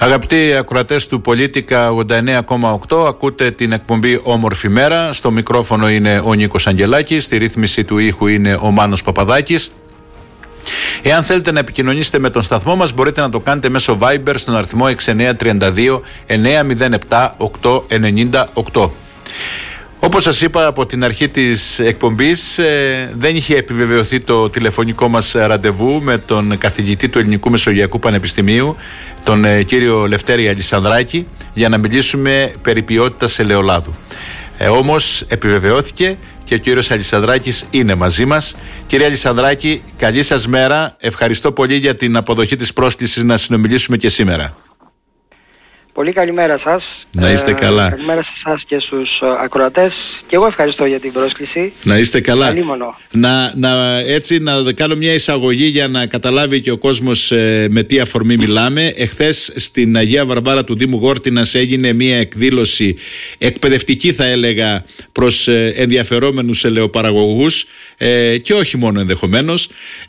Αγαπητοί ακροατές του Πολίτικα 89,8, ακούτε την εκπομπή Όμορφη Μέρα. Στο μικρόφωνο είναι ο Νίκος Αγγελάκης, στη ρύθμιση του ήχου είναι ο Μάνος Παπαδάκης. Εάν θέλετε να επικοινωνήσετε με τον σταθμό μας, μπορείτε να το κάνετε μέσω Viber στον αριθμό 6932 907 898. Όπως σας είπα από την αρχή της εκπομπής, δεν είχε επιβεβαιωθεί το τηλεφωνικό μας ραντεβού με τον καθηγητή του Ελληνικού Μεσογειακού Πανεπιστημίου, τον κύριο Λευτέρη Αλισανδράκη, για να μιλήσουμε περί ποιότητας ελαιολάδου. Όμως επιβεβαιώθηκε και ο κύριος Αλισανδράκης είναι μαζί μας. Κύριε Αλισανδράκη, καλή σας μέρα. Ευχαριστώ πολύ για την αποδοχή της πρόσκλησης να συνομιλήσουμε και σήμερα. Πολύ καλημέρα σας. Να είστε καλά. Καλημέρα σε εσάς και στους ακροατές. Και εγώ ευχαριστώ για την πρόσκληση. Να είστε καλά. Καλήμονο. Να κάνω μια εισαγωγή για να καταλάβει και ο κόσμος με τι αφορμή μιλάμε. Εχθές στην Αγία Βαρβάρα του Δήμου Γόρτινας έγινε μια εκδήλωση εκπαιδευτική, θα έλεγα, προς ενδιαφερόμενους ελαιοπαραγωγούς και όχι μόνο ενδεχομένως,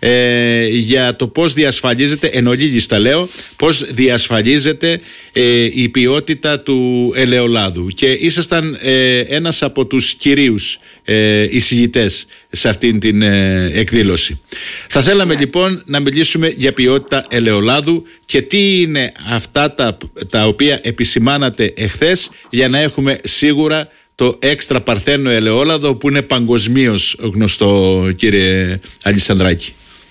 για το πώς διασφαλίζεται, εν ολίγης τα λέω, πώς διασφαλίζεται η ποιότητα του ελαιολάδου, και ήσασταν ένας από τους κυρίους εισηγητές σε αυτήν την εκδήλωση. Θα θέλαμε λοιπόν να μιλήσουμε για ποιότητα ελαιολάδου και τι είναι αυτά τα οποία επισημάνατε εχθές, για να έχουμε σίγουρα το έξτρα παρθένο ελαιόλαδο που είναι παγκοσμίως γνωστό, κύριε Αλισανδράκη.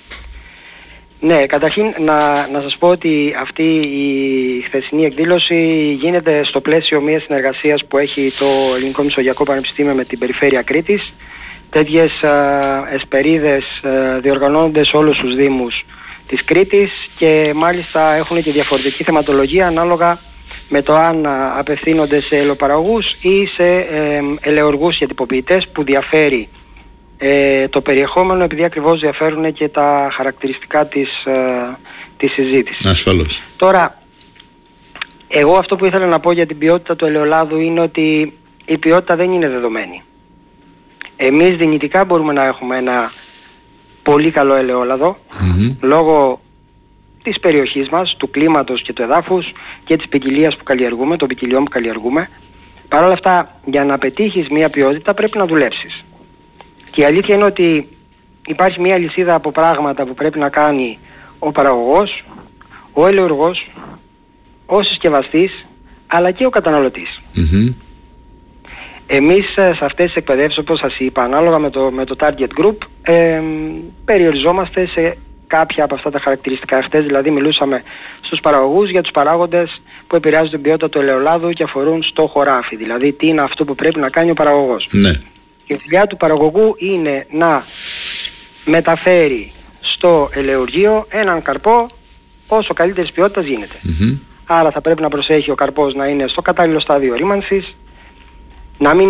Ναι, καταρχήν να σας πω ότι αυτή η χθεσινή εκδήλωση γίνεται στο πλαίσιο μιας συνεργασίας που έχει το Ελληνικό Μεσογειακό Πανεπιστήμιο με την Περιφέρεια Κρήτης. Τέτοιες εσπερίδες διοργανώνονται σε όλους τους δήμους της Κρήτης και μάλιστα έχουν και διαφορετική θεματολογία ανάλογα με το αν απευθύνονται σε ελαιοπαραγωγούς ή σε ελαιοργούς και τυποποιητές, που διαφέρει το περιεχόμενο, επειδή ακριβώς διαφέρουν και τα χαρακτηριστικά της συζήτησης. Ασφαλώς. Τώρα, εγώ αυτό που ήθελα να πω για την ποιότητα του ελαιολάδου είναι ότι η ποιότητα δεν είναι δεδομένη. Εμείς δυνητικά μπορούμε να έχουμε ένα πολύ καλό ελαιόλαδο, λόγω της περιοχής μας, του κλίματος και του εδάφους και της ποικιλίας που καλλιεργούμε, των ποικιλιών που καλλιεργούμε. Παρ' όλα αυτά, για να πετύχεις μια ποιότητα πρέπει να δουλέψεις. Και η αλήθεια είναι ότι υπάρχει μια λυσίδα από πράγματα που πρέπει να κάνει ο παραγωγός, ο ελαιοργός, ο συσκευαστής, αλλά και ο καταναλωτής. Εμείς σε αυτές τις εκπαιδεύσεις, όπως σας είπα, ανάλογα με το target group, περιοριζόμαστε σε κάποια από αυτά τα χαρακτηριστικά. Χτες δηλαδή μιλούσαμε στους παραγωγούς για τους παράγοντες που επηρεάζουν την ποιότητα του ελαιολάδου και αφορούν στο χωράφι. Δηλαδή τι είναι αυτό που πρέπει να κάνει ο παραγωγός. Ναι. Η δουλειά του παραγωγού είναι να μεταφέρει στο ελαιουργείο έναν καρπό όσο καλύτερης ποιότητας γίνεται. Άρα θα πρέπει να προσέχει ο καρπός να είναι στο κατάλληλο στάδιο ρήμανσης, να μην